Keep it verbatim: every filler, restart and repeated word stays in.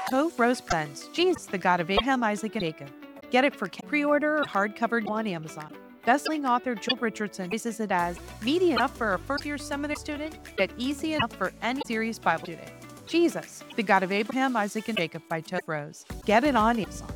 Tove Rose presents Jesus, the God of Abraham, Isaac, and Jacob. Get it for pre-order or hardcover on Amazon. Bestselling author Joel Richardson praises it as meaty enough for a first-year seminary student, yet easy enough for any serious Bible student. Jesus, the God of Abraham, Isaac, and Jacob by Tove Rose. Get it on Amazon.